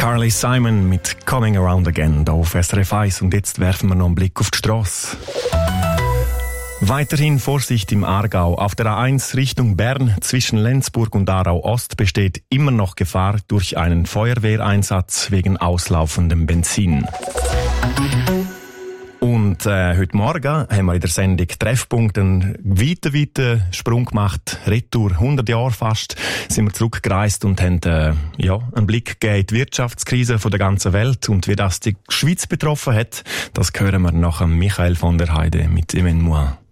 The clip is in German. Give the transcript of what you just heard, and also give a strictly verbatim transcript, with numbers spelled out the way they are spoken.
Carly Simon mit Coming Around Again hier auf S R F eins. Und jetzt werfen wir noch einen Blick auf die Strasse. Weiterhin Vorsicht im Aargau. Auf der A eins Richtung Bern zwischen Lenzburg und Aarau Ost besteht immer noch Gefahr durch einen Feuerwehreinsatz wegen auslaufendem Benzin. Und äh, heute Morgen haben wir in der Sendung Treffpunkt einen weiten, weiten Sprung gemacht. Retour, hundert Jahre fast, sind wir zurückgereist und haben äh, ja, einen Blick gegeben in die Wirtschaftskrise von der ganzen Welt. Und wie das die Schweiz betroffen hat, das hören wir nach Michael von der Heide mit Even Moi.